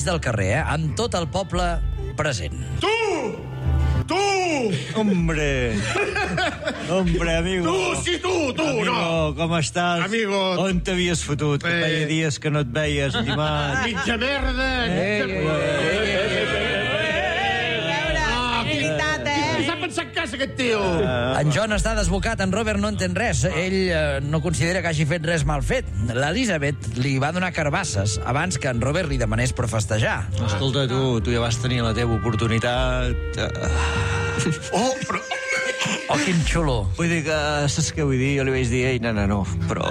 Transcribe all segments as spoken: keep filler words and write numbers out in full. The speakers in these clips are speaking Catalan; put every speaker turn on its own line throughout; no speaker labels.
del carrer, eh? Amb tot el poble present.
Tu! Tu!
Hombre! Hombre, amigo!
Tu, sí, tu, tu,
amigo,
no!
com estàs?
Amigo!
On t'havies fotut? Que feia dies que no et veies, estimat.
Mitja merda!
Ei, ei, ei,
S'ha pensat casa, aquest tio!
En John està desbocat, en Robert no entén res. Ell eh, no considera que hagi fet res mal fet. L'Elisabet li va donar carbasses abans que en Robert li demanés per festejar.
Escolta, tu, tu ja vas tenir la teva oportunitat.
Oh, però...
Oh, quin xulo.
Vull dir que, saps què vull dir? Jo li vaig dir, ei, nena, no, però...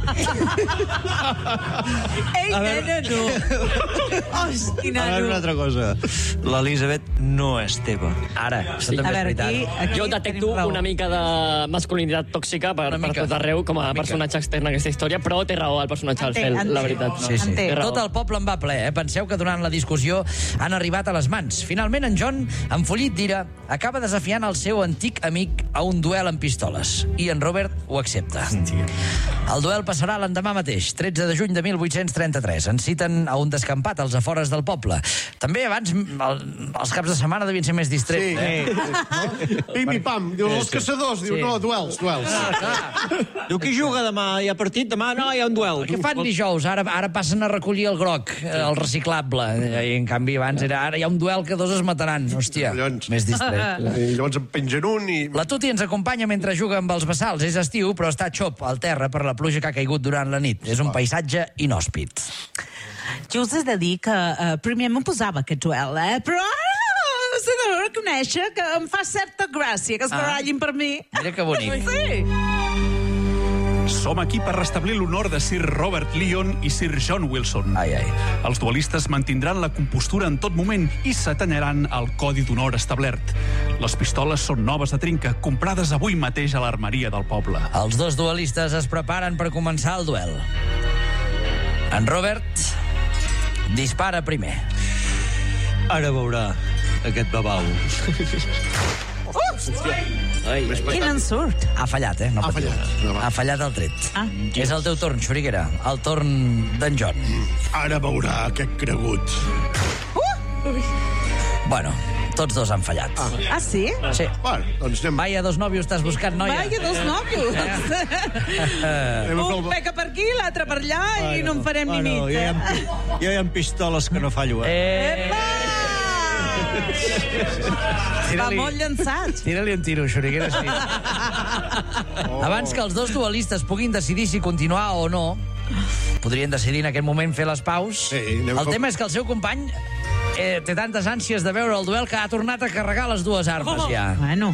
Ei, nena, no. Hosti,
A veure,
nano.
una altra cosa. L'Elisabet no és teva.
Ara, això també
A
és
veure,
veritat.
aquí, aquí
Jo detecto
tenim raó.
una mica de masculinitat tòxica per,
Una
per
mica.
tot arreu com a
Una mica.
personatge extern a aquesta història, però té raó el personatge al
Entenc,
cel, la
entenc.
veritat.
Sí, sí.
Entenc.
Té raó.
Tot el poble en va ple, eh? Penseu que durant la discussió han arribat a les mans. Finalment, en John, enfollit d'ira, acaba desafiant el seu antic amic a un duel amb pistoles. I en Robert ho accepta. El duel passarà l'endemà mateix, tretze de juny de mil vuit-cents trenta-tres. Ens citen a un descampat als afores del poble. També abans, el, els caps de setmana devien ser més distrets.
Sí.
Eh?
Pim i pam. Diu, els caçadors. Diu,
Sí.
no, duels, duels.
Diu, qui juga demà? Hi ha partit? Demà no, hi ha un duel.
Què fan dijous? Ara, ara passen a recollir el groc, eh, el reciclable. I, en canvi, abans era ara hi ha un duel que dos es mataran. Hòstia,
Collons.
més distret.
I llavors en pengen un i...
La Tuti ens acompanya mentre juga amb els bassals. És estiu, però està xop al terra per la pluja que ha caigut durant la nit. És un paisatge inhòspit.
Jo us he de dir que uh, primer m'ho posava aquest duel, eh? Però ara us he de reconèixer que em fa certa gràcia que es barallin per mi.
Mira que bonic.
Sí.
Som aquí per restablir l'honor de Sir Robert Lyon i Sir John Wilson.
Ai, ai.
Els duelistes mantindran la compostura en tot moment i s'atenyaran al codi d'honor establert. Les pistoles són noves de trinca, comprades avui mateix a l'armeria del poble.
Els dos duelistes es preparen per començar el duel. En Robert dispara primer.
Ara veurà aquest babau.
Ai, ai.
Quin ensurt.
Ha fallat, eh? No
Ha
patiu.
fallat. No, va.
Ha fallat el tret.
Ah.
És el teu torn, Xuriguera. El torn d'en John.
Ara veurà aquest cregut.
Bueno, tots dos han fallat.
Ah, sí?
Sí.
Bueno, doncs anem...
Vaya, dos nòvios t'has buscat, noia.
Vaya, dos nòvios.
anem a fer
Un
el...
peca per aquí, l'altre per allà, i no en farem ni
Bueno,
mit.
ja hi ha, ja hi ha pistoles que no fallo, eh?
Eh,
Epa! Va
Tira-li.
molt llançat.
Tira-li un tiro, Xuriguera, sí. Oh. Abans que els dos duelistes puguin decidir si continuar o no, podrien decidir en aquest moment fer les paus.
Sí, anem a
el
fer-
tema és que el seu company eh, té tantes ànsies de veure el duel que ha tornat a carregar les dues armes, ja.
Bueno,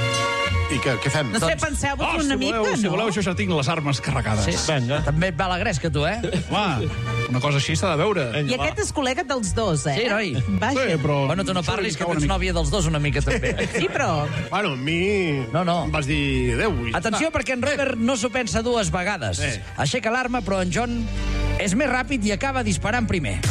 I què, què fem?
no sé, penseu-vos una
si
mica,
voleu, si
no?
voleu, jo ja tinc les armes carregades.
Sí.
Vinga.
També et va la gresca, tu, eh?
Home, una cosa així s'ha de veure.
I aquest és col·lega dels dos, eh?
Sí, noi.
Vaja.
Sí, però...
Bueno, tu no parlis, que tu ets nòvia dels dos una mica, també.
Sí, però...
Bueno, a mi...
No, no.
Em vas dir adéu. i ja
Atenció,
està.
perquè en Robert no s'ho pensa dues vegades.
Sí.
Aixeca l'arma, però en John és més ràpid i acaba disparant primer.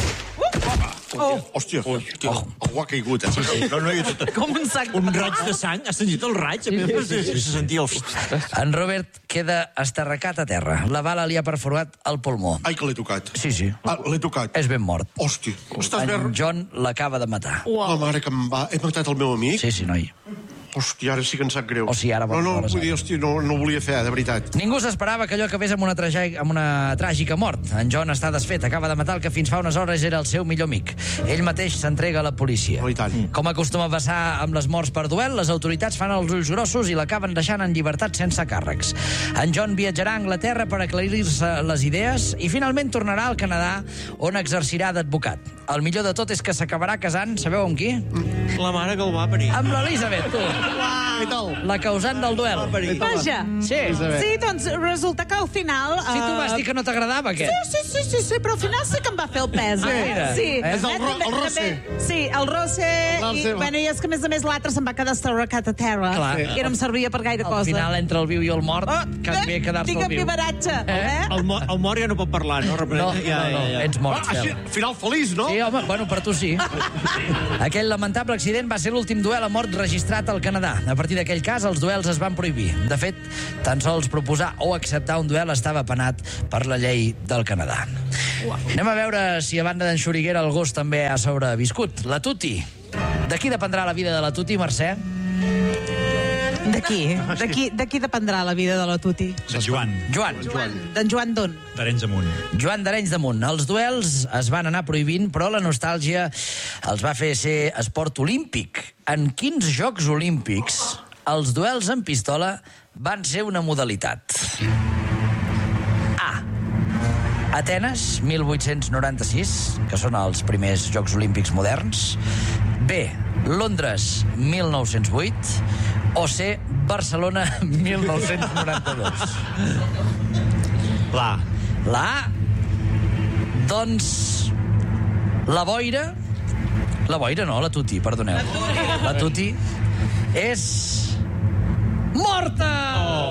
Oh,
Hòstia, hòstia, algú ha caigut, eh? Sí, sí.
No, no, hi ha tot...
com un sac.
Un raig de sang? Has sentit el raig? Sí, sí, sí, sí. Se sentia el...
En Robert queda estarracat a terra. La bala li ha perforat el pulmó.
Ai, que l'he tocat.
Sí, sí.
Ah, l'he tocat.
És ben mort.
Hòstia, estàs bé...
En John l'acaba de matar.
La mare que em va... He matat el meu amic?
Sí, sí, noi.
Hòstia, ara sí que em sap greu.
O sigui, ara
No,
vols
no,
veure,
vull dir, hòstia, no, no ho volia fer, de veritat.
Ningú s'esperava que allò acabés amb una, trage... amb una tràgica mort. En John està desfet, acaba de matar el que fins fa unes hores era el seu millor amic. Ell mateix s'entrega a la policia.
Oh, i tant.
Com acostuma a passar amb les morts per duel, les autoritats fan els ulls grossos i l'acaben deixant en llibertat sense càrrecs. En John viatjarà a Anglaterra per aclarir-se les idees i finalment tornarà al Canadà, on exercirà d'advocat. El millor de tot és que s'acabarà casant, sabeu amb qui?
La mare que el va parir.
Amb l'Elisabet, tu.
Què tal?
La causant del duel.
Vaja.
Sí.
Sí, doncs resulta que al final...
Sí, tu vas dir que no t'agradava, aquest.
Sí, sí, sí, sí, sí, però al final sí que em va fer el pes, eh?
mira.
Sí.
Eh?
És el ro- el
També-
Rosse.
també- Sí, el Rosse.
El
I,
Rosse.
bueno, i és que, a més a més, l'altre se'n va quedar estarracat a terra.
Clar.
I no em servia per gaire
Al
cosa.
final, entre el viu i el mort, quasi bé quedar-se
Digue'm
al viu.
viveratge, eh?
El, mo el mort ja no pot parlar, no?
No, no, no, ets mort,
Ah, així,
Cel.
final feliç, no?
Sí, home, bueno, per tu sí. Aquell lamentable accident va ser l'últim duel a mort registrat al Canadà. A partir d'aquell cas, els duels es van prohibir. De fet, tan sols proposar o acceptar un duel estava penat per la llei del Canadà. Anem a veure si a banda d'en Xuriguera el gos també ha sobreviscut. La Tuti. De qui dependrà la vida de la Tuti, Mercè?
De qui? De qui, de qui dependrà la vida de la Tuti?
De Joan,
Joan.
Joan. D'en Joan Don.
d'Arenys amunt.
Joan d'Arenys de Munt. Els duels es van anar prohibint, però la nostàlgia els va fer ser esport olímpic. En quins Jocs Olímpics els duels amb pistola van ser una modalitat? A. Atenes, mil vuit-cents noranta-sis, que són els primers Jocs Olímpics moderns. B. Londres, mil nou-cents vuit. O C. Barcelona, mil nou-cents noranta-dos.
La.
La A. Doncs... La boira... La boira no, la Tuti, perdoneu. La Tuti és... morta!